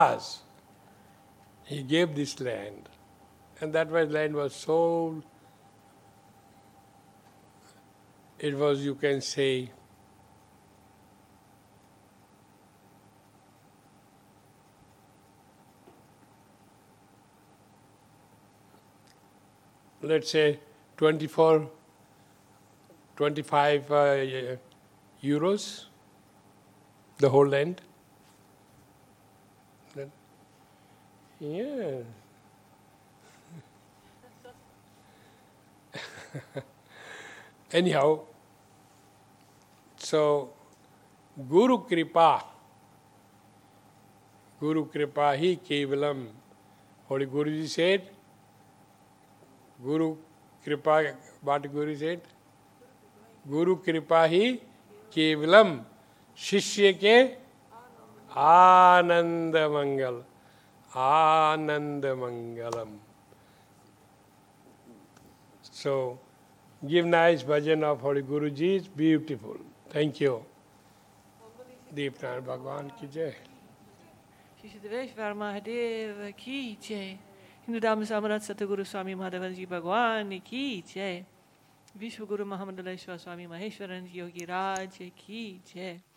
us. He gave this land. And that land was sold. It was, you can say, let's say 24, 25 euros, the whole land. Yeah. Anyhow, so Guru Kripa hi kevalam. Holy Guruji said, Guru Kripa, what Guru said? Guru Kripa hi kevalam. Shishya ke Ananda Mangal. Ananda Mangalam. So, give nice bhajan of Holy Guruji, it's beautiful. Thank you. Deepnarayan Bhagwan ki jai. Shri Siddhaveshwar Mahadev ki jai. Hindu Dham Samrat Satguru Swami Madhavanji Bhagwan ki jai. Vishwa Guru Mahamandaleshwar Swami Maheshwaran Yogi Raj ki jai.